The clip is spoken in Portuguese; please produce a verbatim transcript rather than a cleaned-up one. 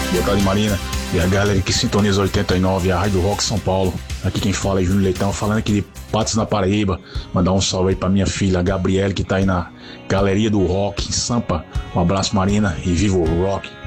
Boa tarde, Marina. E a galera que sintoniza oitenta e nove, a Rádio Rock São Paulo. Aqui quem fala é Júnior Leitão, falando aqui de Patos na Paraíba. Mandar um salve aí pra minha filha, Gabriele, que tá aí na Galeria do Rock em Sampa. Um abraço, Marina, e viva o rock!